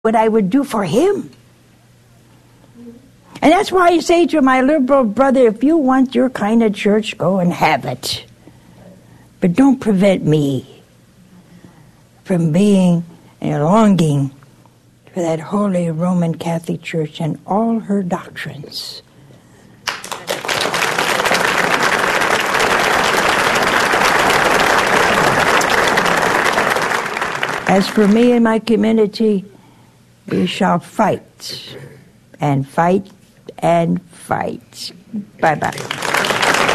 what I would do for him. And that's why I say to my liberal brother, if you want your kind of church, go and have it. But don't prevent me from being and longing for that holy Roman Catholic Church and all her doctrines. As for me and my community, we shall fight and fight and fight. Bye-bye.